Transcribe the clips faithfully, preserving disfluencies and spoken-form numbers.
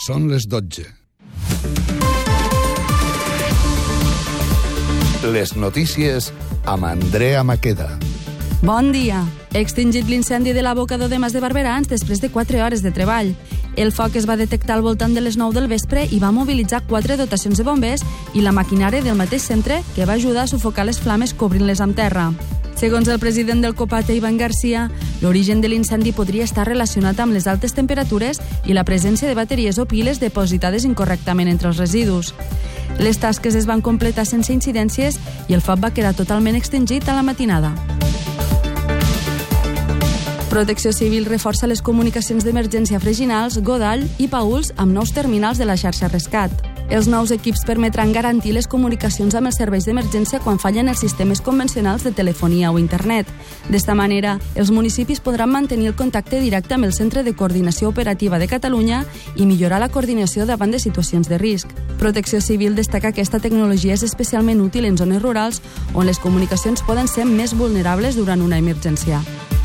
Són les dotze. Les notícies amb Andrea Maqueda. Bon dia. Extingit l'incendi de l'abocador de Mas de Barberans després de quatre hores de treball. El foc es va detectar al voltant de les nou del vespre i va mobilitzar quatre dotacions de bombers i la maquinària del mateix centre que va ajudar a sufocar les flames cobrint-les amb terra. Segons el president del COPATE, Iván García, l'origen de l'incendi podria estar relacionat amb les altes temperatures i la presència de bateries o piles depositades incorrectament entre els residus. Les tasques es van completar sense incidències i el foc va quedar totalment extingit a la matinada. Protecció Civil reforça les comunicacions d'emergència a Freginals, Godall i Paüls amb nous terminals de la xarxa Rescat. Els nous equips permetran garantir les comunicacions amb els serveis d'emergència quan fallen els sistemes convencionals de telefonia o internet. D'esta manera, els municipis podran mantenir el contacte directe amb el Centre de Coordinació Operativa de Catalunya i millorar la coordinació davant de situacions de risc. Protecció Civil destaca que aquesta tecnologia és especialment útil en zones rurals on les comunicacions poden ser més vulnerables durant una emergència.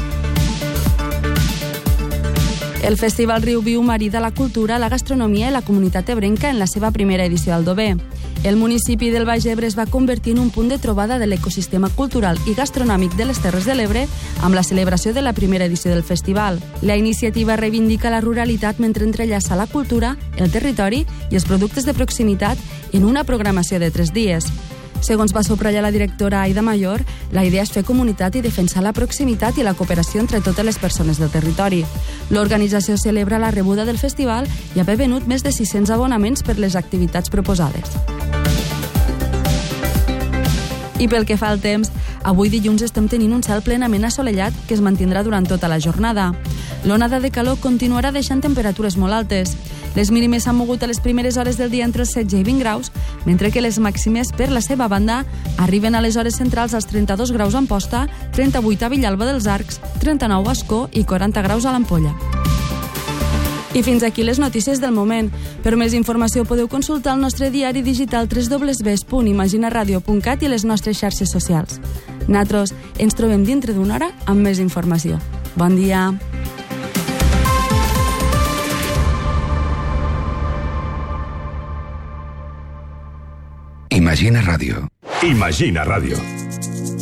El Festival Riu Viu marida la cultura, la gastronomia i la comunitat ebrenca en la seva primera edició al Dover. El municipi del Baix Ebre es va convertir en un punt de trobada de l'ecosistema cultural i gastronòmic de les Terres de l'Ebre amb la celebració de la primera edició del festival. La iniciativa reivindica la ruralitat mentre entrellaça la cultura, el territori i els productes de proximitat en una programació de tres dies. Segons va subratllar la directora Aida Mayor, la idea és fer comunitat i defensar la proximitat i la cooperació entre totes les persones del territori. L'organització celebra la rebuda del festival i ha venut més de sis-cents abonaments per les activitats proposades. I pel que fa al temps, avui dilluns estem tenint un cel plenament assolellat que es mantindrà durant tota la jornada. L'onada de calor continuarà deixant temperatures molt altes. Les mínimes s'han mogut a les primeres hores del dia entre els setze i vint graus, mentre que les màximes, per la seva banda, arriben a les hores centrals als trenta-dos graus a Amposta, trenta-vuit a Villalba dels Arcs, trenta-nou a Ascó i quaranta graus a l'Ampolla. I fins aquí les notícies del moment. Per més informació podeu consultar el nostre diari digital w w w punt imaginaradio punt cat i les nostres xarxes socials. Nosaltres ens trobem dintre d'una hora amb més informació. Bon dia! Imagina Ràdio. Imagina Ràdio.